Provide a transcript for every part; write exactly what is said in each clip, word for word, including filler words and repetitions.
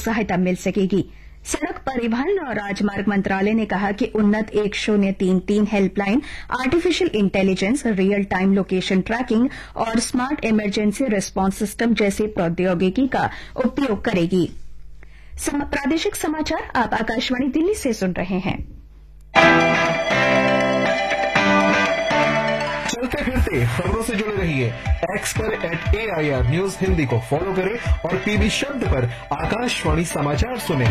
सहायता मिल सकेगी। सड़क परिवहन और राजमार्ग मंत्रालय ने कहा कि उन्नत एक शून्य तीन तीन helpline artificial intelligence, real time location tracking और स्मार्ट इमरजेंसी रिस्पांस सिस्टम जैसी प्रौद्योगिकी का उपयोग करेगी। प्रादेशिक समाचार आप आकाशवाणी दिल्ली से सुन रहे हैं। चलते फिरते खबरों से जुड़े रहिए। एक्स पर eight A I R news Hindi को फॉलो करें और टीवी शब्द पर आकाशवाणी समाचार सुनें।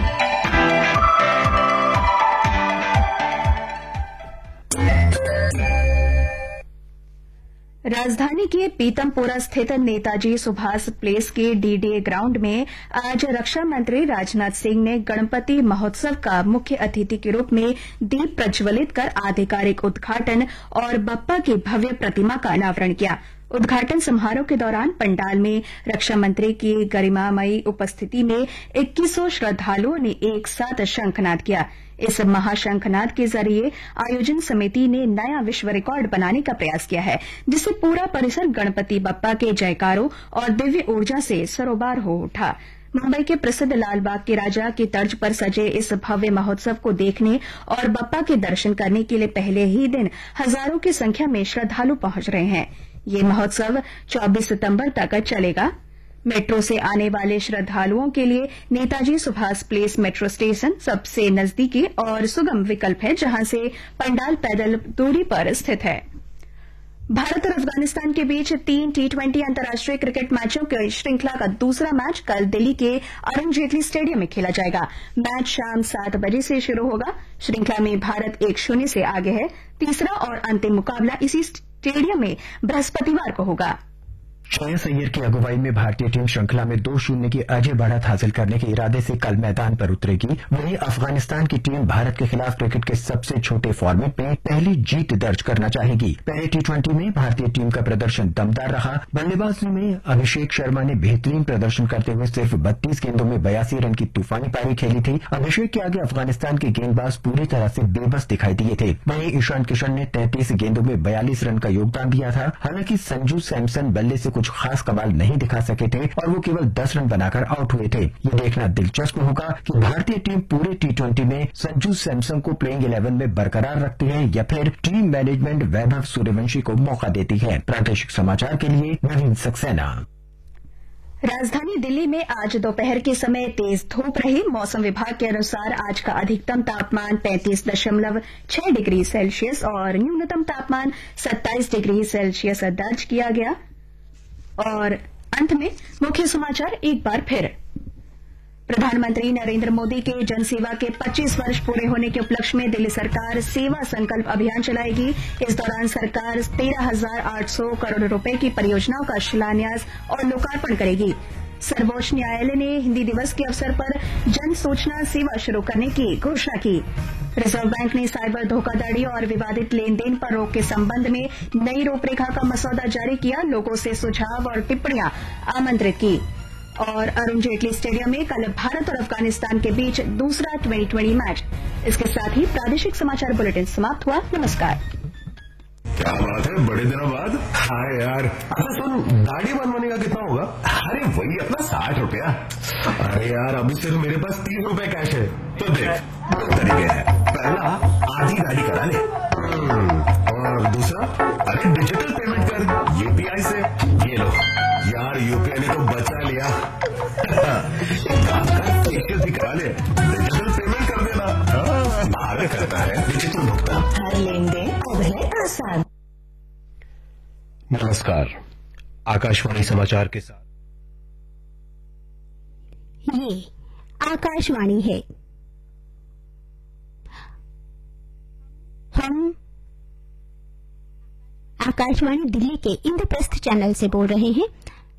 राजधानी के पीतमपुरा स्थित नेताजी सुभाष प्लेस के डीडीए ग्राउंड में आज रक्षा मंत्री राजनाथ सिंह ने गणपति महोत्सव का मुख्य अतिथि के रूप में दीप प्रज्वलित कर आधिकारिक उद्घाटन और बप्पा की भव्य प्रतिमा का अनावरण किया। उद्घाटन समारोह के दौरान पंडाल में रक्षा मंत्री की गरिमामयी उपस्थिति में इक्कीस सौ श्रद्धालुओं ने एक साथ शंखनाद किया। इस महाशंखनाद के जरिए आयोजन समिति ने नया विश्व रिकॉर्ड बनाने का प्रयास किया है, जिससे पूरा परिसर गणपति बप्पा के जयकारों और दिव्य ऊर्जा से सरोबार हो उठा। मुंबई के प्रसिद्ध लालबाग के राजा की तर्ज पर सजे इस भव्य महोत्सव को देखने और बप्पा के दर्शन करने के लिए पहले ही दिन हजारों की संख्या में श्रद्धालु पहुंच रहे हैं। ये महोत्सव चौबीस सितंबर तक चलेगा। मेट्रो से आने वाले श्रद्धालुओं के लिए Netaji Subhash place metro station सबसे नजदीकी और सुगम विकल्प है, जहां से पंडाल पैदल दूरी पर स्थित है। भारत और अफगानिस्तान के बीच तीन टी ट्वेंटी अंतर्राष्ट्रीय क्रिकेट मैचों की श्रृंखला का दूसरा मैच कल दिल्ली के अरुण जेटली स्टेडियम में खेला जाएगा। मैच शाम सात बजे से शुरू होगा। श्रृंखला में भारत एक शून्य से आगे है। तीसरा और अंतिम मुकाबला इसी स्टेडियम में बृहस्पतिवार को होगा। श्रेयस अय्यर की अगुवाई में भारतीय टीम श्रृंखला में दो शून्य की अजय बढ़त हासिल करने के इरादे से कल मैदान पर उतरेगी। वहीं अफगानिस्तान की टीम भारत के खिलाफ क्रिकेट के सबसे छोटे फॉर्मेट में पहली जीत दर्ज करना चाहेगी। पहले टी ट्वेंटी में भारतीय टीम का प्रदर्शन दमदार रहा। बल्लेबाजी में अभिषेक शर्मा ने बेहतरीन प्रदर्शन करते हुए सिर्फ बत्तीस गेंदों में बयासी रन की तूफानी पारी खेली थी। अभिषेक के आगे अफगानिस्तान के गेंदबाज पूरी तरह से बेबस दिखाई दिए थे। वहीं ईशान किशन ने तैंतीस गेंदों में बयालीस रन का योगदान दिया था। हालांकि संजू सैमसन बल्ले से कुछ खास कमाल नहीं दिखा सके थे और वो केवल दस रन बनाकर आउट हुए थे। ये देखना दिलचस्प होगा कि भारतीय टीम पूरे टी ट्वेंटी में संजू सैमसन को प्लेइंग इलेवन में बरकरार रखती है या फिर टीम मैनेजमेंट वैभव सूर्यवंशी को मौका देती है। प्रादेशिक समाचार के लिए नवीन सक्सेना। राजधानी दिल्ली में आज दोपहर के समय तेज धूप रही। मौसम विभाग के अनुसार आज का अधिकतम तापमान पैंतीस दशमलव छह डिग्री सेल्सियस और न्यूनतम तापमान सत्ताईस डिग्री सेल्सियस दर्ज किया गया। और अंत में मुख्य समाचार एक बार फिर। प्रधानमंत्री नरेंद्र मोदी के जनसेवा के पच्चीस वर्ष पूरे होने के उपलक्ष्य में दिल्ली सरकार सेवा संकल्प अभियान चलाएगी। इस दौरान सरकार तेरह हजार आठ सौ करोड़ रुपए की परियोजनाओं का शिलान्यास और लोकार्पण करेगी। सर्वोच्च न्यायालय ने हिंदी दिवस के अवसर पर जन सूचना सेवा शुरू करने की घोषणा की। रिजर्व बैंक ने साइबर धोखाधड़ी और विवादित लेन देन पर रोक के संबंध में नई रूपरेखा का मसौदा जारी किया। लोगों से सुझाव और टिप्पणियां आमंत्रित की। और अरुण जेटली स्टेडियम में कल भारत और अफगानिस्तान के बीच दूसरा ट्वेंटी ट्वेंटी मैच। इसके साथ ही प्रादेशिक समाचार बुलेटिन समाप्त हुआ। नमस्कार। क्या बात है, बड़े दिनों बाद। हाँ यार, अच्छा सुन, दाढ़ी बनवाने का कितना होगा? अरे वही अपना साठ रुपया। अरे यार, अभी सिर्फ मेरे पास तीस रुपए कैश है। तो देख, दो तरीके हैं। पहला, आधी दाढ़ी करा ले, और दूसरा, अरे डिजिटल पेमेंट कर यूपीआई से। ये लो यार, यूपीआई ने तो बचा लिया। एक काम कर, फेशियल भी करा ले, डिजिटल पेमेंट कर देना। भारत करता है डिजिटल भुगतान। हर लेन देन अब है आसान। नमस्कार, आकाशवाणी समाचार के साथ ये आकाशवाणी है। हम आकाशवाणी दिल्ली के इंद्रप्रस्थ चैनल से बोल रहे हैं।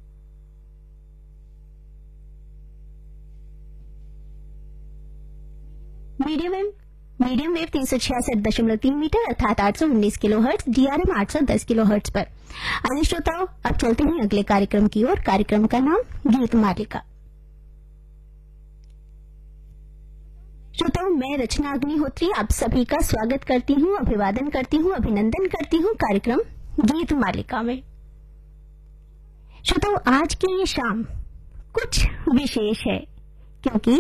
मीडियम वेव मीडियम वेव तीन सौ छियासठ दशमलव तीन मीटर अर्थात आठ सौ उन्नीस किलो हर्ट्ज, डीआरएम आठ सौ दस किलो हर्ट्ज पर। आइए श्रोताओं, अब चलते हैं अगले कार्यक्रम की ओर। कार्यक्रम का नाम गीत मालिका। श्रोताओं, मैं रचना अग्निहोत्री आप सभी का स्वागत करती हूँ, अभिवादन करती हूँ, अभिनंदन करती हूँ कार्यक्रम गीत मालिका में। श्रोताओं, आज की ये शाम कुछ विशेष है, क्योंकि